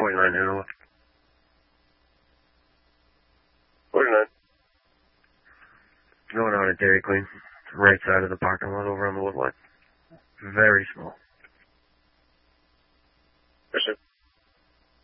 49 Hanover. 49. Going out at Dairy Queen. Right side of the parking lot over on the Woodline. Very small.